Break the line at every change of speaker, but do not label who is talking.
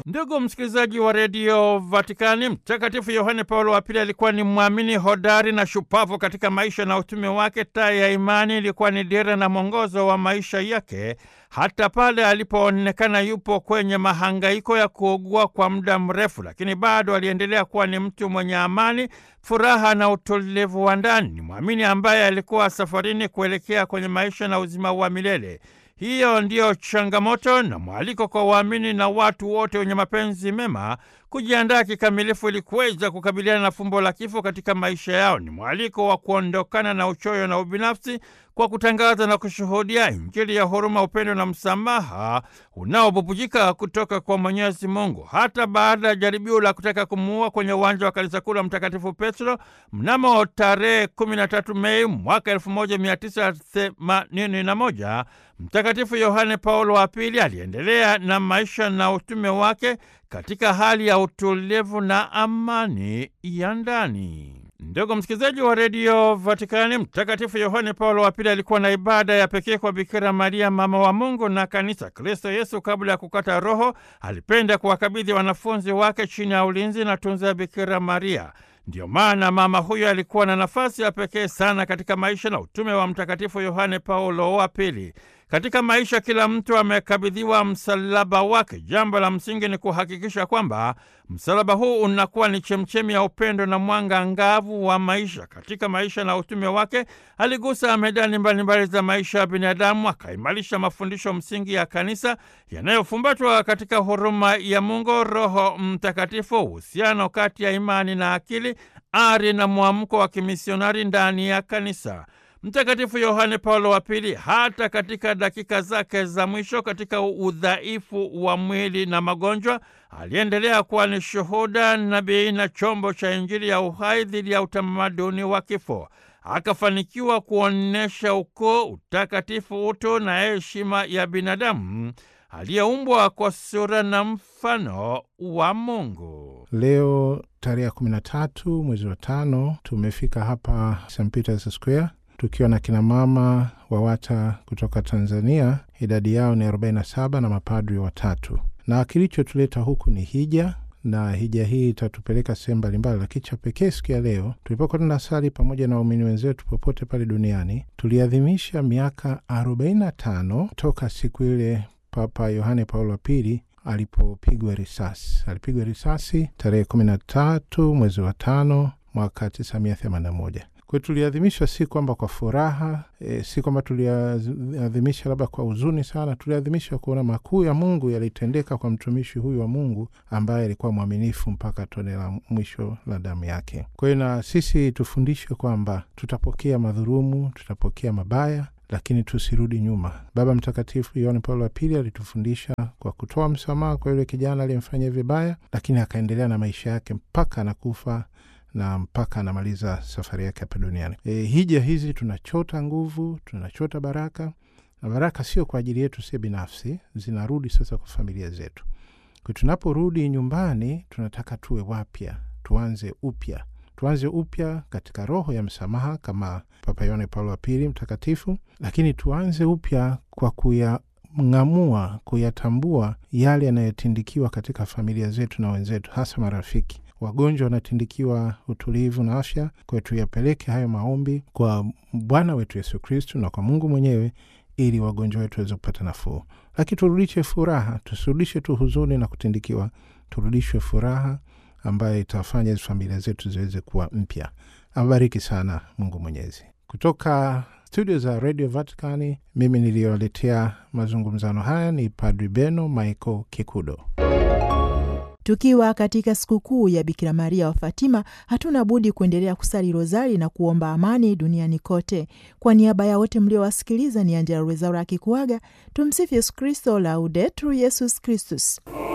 Ndugu msikilizaji wa redio Vatikani, Mtakatifu Yohane Paulo wa Pili alikuwa ni mwamini hodari na shupavu katika maisha na utume wake. Taa ya imani ilikuwa ni dira na mwongozo wa maisha yake, hata pale alipoonekana yupo kwenye mahangaiko ya kuugua kwa muda mrefu, lakini bado aliendelea kuwa ni mtu mwenye amani, furaha na utulivu wa ndani. Ni mwamini ambaye alikuwa safarini kuelekea kwenye maisha na uzima wa milele. Hiyo ndiyo changamoto na mwaliko kwa waamini na watu wote wenye mapenzi mema kujiandaa kikamilifu ili kuweza kukabiliana na fumbo la kifo katika maisha yao. Ni mwaliko wa kuondokana na uchoyo na ubinafsi kwa kutangaza na kushuhudia Injili ya huruma, upendo na msamaha unaobubujika kutoka kwa Mwenyezi Mungu. Hata baada ya jaribio la kutaka kumuua kwenye uwanja wa kanisa kuu la Mtakatifu Petro mnamo tarehe 13 Mei mwaka 1981, Mtakatifu Yohane Paulo wa Pili aliendelea na maisha na utume wake katika hali ya utulivu na amani ya ndani. Ndugu msikilizaji wa redio Vatikani, Mtakatifu Yohane Paulo wa Pili alikuwa na ibada ya pekee kwa Bikira Maria, mama wa Mungu na Kanisa. Kristo Yesu kabla ya kukata roho alipenda kuwakabidhi wanafunzi wake chini ya ulinzi na tunza ya Bikira Maria. Ndiyo maana mama huyo alikuwa na nafasi ya pekee sana katika maisha na utume wa Mtakatifu Yohane Paulo wa Pili. Katika maisha kila mtu amekabidhiwa msalaba wake. Jambo la msingi ni kuhakikisha kwamba msalaba huu unakuwa ni chemchemi ya upendo na mwanga angavu wa maisha. Katika maisha na utume wake aligusa medani mbalimbali za maisha ya binadamu, akaimarisha mafundisho msingi ya kanisa yanayofumbatwa katika huruma ya Mungu, Roho Mtakatifu, uhusiano kati ya imani na akili, ari na mwamko wa kimisionari ndani ya kanisa. Mtakatifu Yohane Paulo wa Pili, hata katika dakika zake za mwisho, katika udhaifu wa mwili na magonjwa, aliendelea kuwa ni shuhuda, nabii na chombo cha Injili ya uhai dhidi ya utamaduni wa kifo. Akafanikiwa kuonesha ukoo, utakatifu, utu na heshima ya binadamu aliyeumbwa kwa sura na mfano wa Mungu.
Leo tarehe 13 mwezi wa 5 tumefika hapa St. Peter's Square tukiwa na kina mama WAWATA kutoka Tanzania. Idadi yao ni 47 na mapadri 3. Na kilichotuleta huku ni hija, na hija hii itatupeleka sehemu mbalimbali, lakini cha pekee siku ya leo tulipokuwa tunasali pamoja na waumini wenzetu popote pale duniani, tuliadhimisha miaka 45 toka siku ile Papa Yohane Paulo wa Pili alipopigwa risasi. Alipigwa risasi tarehe 13 mwezi wa 5 mwaka 1981. Kwa tuliadhimisha si kwamba kwa furaha, si kwamba tuliadhimisha labda kwa huzuni sana. Tuliadhimisha kuona makuu ya Mungu yalitendeka kwa mtumishi huyu wa Mungu ambaye alikuwa mwaminifu mpaka tone la mwisho la damu yake. Kwa hiyo na sisi tufundishwe kwamba tutapokea madhulumu, tutapokea mabaya, lakini tusirudi nyuma. Baba Mtakatifu Yohane Paulo wa Pili alitufundisha kwa kutoa msamaha kwa yule kijana aliyemfanyia vibaya, lakini akaendelea na maisha yake mpaka anakufa na mpaka anamaliza safari yake hapa duniani. Hija hizi tunachota nguvu, tunachota baraka, na baraka sio kwa ajili yetu si binafsi, zinarudi sasa kwa familia zetu. Kwa tunaporudi nyumbani tunataka tuwe wapya, tuanze upya. Tuanze upya katika roho ya msamaha kama Papa Yohane Paulo wa Pili mtakatifu, lakini tuanze upya kwa kuyang'amua, kuyatambua yale yanayotindikiwa katika familia zetu na wenzetu, hasa marafiki. Wagonjwa wanatindikiwa utulivu na afya, kwa tuyapeleke hayo maombi kwa Bwana wetu Yesu Kristo na kwa Mungu mwenyewe ili wagonjwa wetu waweze kupata nafuu. Lakini turudishe furaha, tusirudishe tu huzuni na kutindikiwa, turudishe furaha ambayo itafanya familia zetu ziweze kuwa mpya. Abariki sana Mungu Mwenyezi. Kutoka studio za Radio Vatikani, mimi nilioletea mazungumzano haya ni Padri Beno Michael Kikudo.
Tukiwa katika sikukuu ya Bikira Maria wa Fatima, hatuna budi kuendelea kusali rozari na kuomba amani duniani kote. Kwa niaba ya wote mliowasikiliza, ni Angela Rwezaura akikuaga. Tumsifu Yesu Kristo, Laudetur Yesus Kristus.